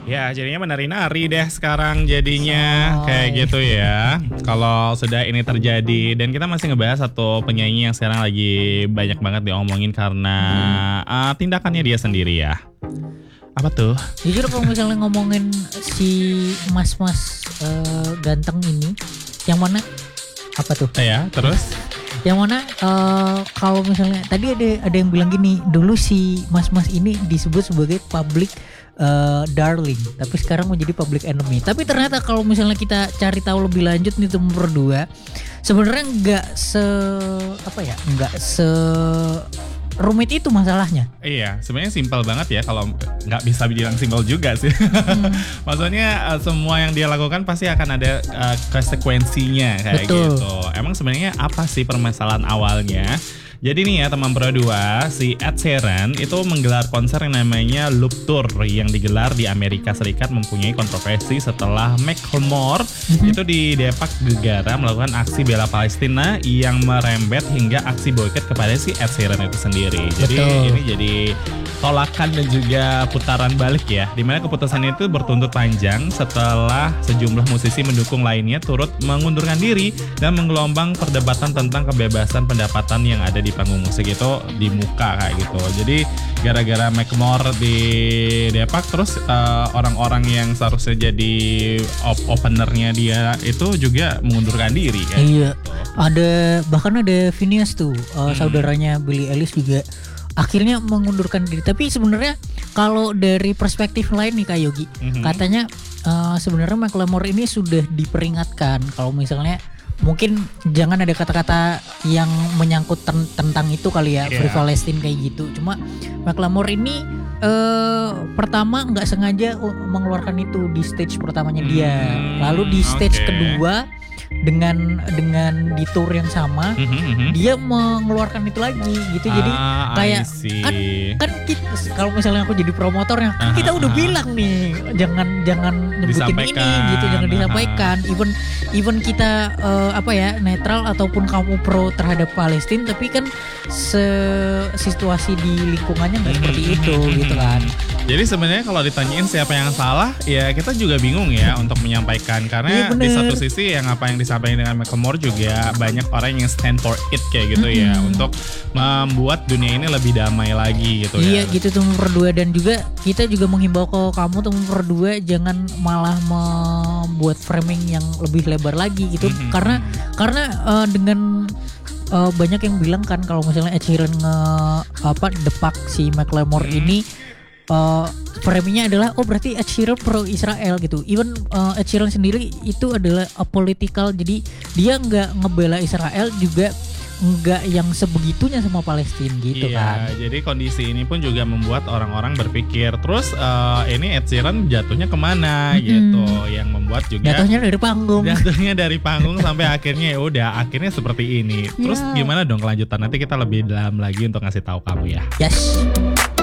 Ya jadinya menari-nari deh sekarang jadinya kayak gitu ya. Kalau sudah ini terjadi dan kita masih ngebahas satu penyanyi yang sekarang lagi banyak banget diomongin karena tindakannya dia sendiri ya. Apa tuh? Jujur kalau misalnya ngomongin si mas-mas ganteng ini, yang mana? Apa tuh? Ya, terus? Yang mana kalau misalnya tadi ada yang bilang gini, dulu si mas-mas ini disebut sebagai public darling, tapi sekarang menjadi public enemy. Tapi ternyata kalau misalnya kita cari tahu lebih lanjut nih nomor 2, sebenarnya nggak se rumit itu masalahnya. Iya, sebenarnya simpel banget ya, kalau nggak bisa bilang simpel juga sih. Maksudnya semua yang dia lakukan pasti akan ada konsekuensinya kayak Betul. gitu. Emang sebenarnya apa sih permasalahan awalnya? Jadi nih ya teman Pro 2, si Ed Sheeran itu menggelar konser yang namanya Loop Tour yang digelar di Amerika Serikat mempunyai kontroversi setelah Macklemore itu didepak gegara melakukan aksi bela Palestina yang merembet hingga aksi boykot kepada si Ed Sheeran itu sendiri. Jadi Betul. ini jadi tolakan dan juga putaran balik ya, dimana keputusan itu bertuntut panjang setelah sejumlah musisi mendukung lainnya turut mengundurkan diri dan menggelombang perdebatan tentang kebebasan pendapatan yang ada di panggung musik itu di muka kayak gitu. Jadi gara-gara Macklemore di depak, terus orang-orang yang seharusnya jadi openernya dia itu juga mengundurkan diri kan. Iya. Bahkan ada Phineas tuh, saudaranya Billie Eilish juga akhirnya mengundurkan diri. Tapi sebenarnya kalau dari perspektif lain nih Kak Yogi, katanya sebenarnya Macklemore ini sudah diperingatkan kalau misalnya mungkin jangan ada kata-kata yang menyangkut tentang itu kali ya, Free Palestine kayak gitu. Cuma Macklemore ini pertama nggak sengaja mengeluarkan itu di stage pertamanya dia, lalu di stage kedua dengan di tour yang sama dia mengeluarkan itu lagi gitu. Jadi kayak kan kita, kalau misalnya aku jadi promotornya kan kita udah bilang nih jangan nyebutin ini gitu, jangan disampaikan. Even kita netral ataupun kamu pro terhadap Palestina, tapi kan situasi di lingkungannya nggak seperti itu gitu kan. Jadi sebenarnya kalau ditanyain siapa yang salah, ya kita juga bingung ya untuk menyampaikan, karena di satu sisi yang apa yang disampaikan dengan Macklemore juga banyak orang yang stand for it kayak gitu ya, untuk membuat dunia ini lebih damai lagi gitu ya. Iya gitu tuh nomor 2, dan juga kita juga menghimbau ke kamu tuh nomor 2 jangan malah membuat framing yang lebih lebar lagi gitu, karena dengan banyak yang bilang kan kalau misalnya Ed Sheeran depak si Macklemore ini, framingnya adalah berarti Ed Sheeran pro Israel gitu. Even Ed Sheeran sendiri itu adalah apolitical, jadi dia nggak ngebela Israel juga nggak yang sebegitunya sama Palestina gitu kan. Jadi kondisi ini pun juga membuat orang-orang berpikir terus ini Ed Sheeran jatuhnya kemana gitu, yang membuat juga jatuhnya dari panggung sampai akhirnya akhirnya seperti ini. Terus gimana dong kelanjutan, nanti kita lebih dalam lagi untuk ngasih tahu kamu ya. Yes.